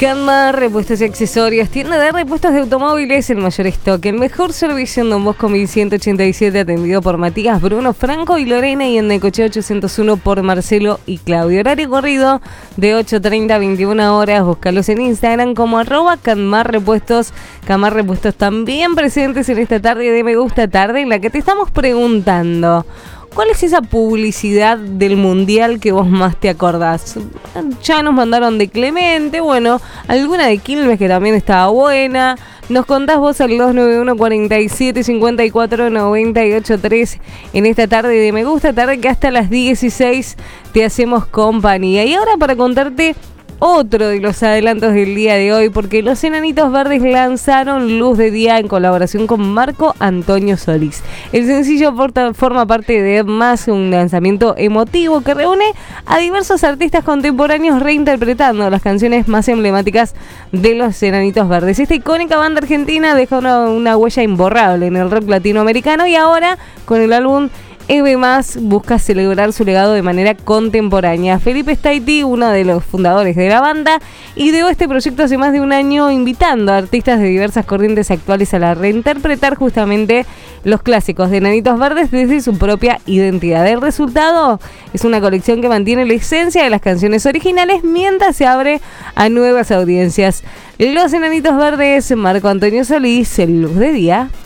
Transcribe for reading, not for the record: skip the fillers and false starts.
Canmar, repuestos y accesorios, tienda de repuestos de automóviles, el mayor stock, el mejor servicio en Don Bosco 1187, atendido por Matías, Bruno, Franco y Lorena, y en Necochea 801 por Marcelo y Claudio. Horario corrido de 8:30 a 21 horas. Búscalos en Instagram como @CanmarRepuestos. Canmar Repuestos también presentes en esta tarde de Me Gusta Tarde, en la que te estamos preguntando: ¿cuál es esa publicidad del mundial que vos más te acordás? Ya nos mandaron de Clemente, bueno, alguna de Quilmes que también estaba buena. Nos contás vos al 291 47 54 98 3 en esta tarde de Me Gusta Tarde, que hasta las 16 te hacemos compañía. Y ahora para contarte otro de los adelantos del día de hoy, porque los Enanitos Verdes lanzaron Luz de Día en colaboración con Marco Antonio Solís. El sencillo forma parte de Más, un lanzamiento emotivo que reúne a diversos artistas contemporáneos reinterpretando las canciones más emblemáticas de los Enanitos Verdes. Esta icónica banda argentina dejó una huella imborrable en el rock latinoamericano, y ahora con el álbum EB+, busca celebrar su legado de manera contemporánea. Felipe Staiti, uno de los fundadores de la banda, ideó este proyecto hace más de un año, invitando a artistas de diversas corrientes actuales a la reinterpretar justamente los clásicos de Enanitos Verdes desde su propia identidad. El resultado es una colección que mantiene la esencia de las canciones originales mientras se abre a nuevas audiencias. Los Enanitos Verdes, Marco Antonio Solís, Luz de Día.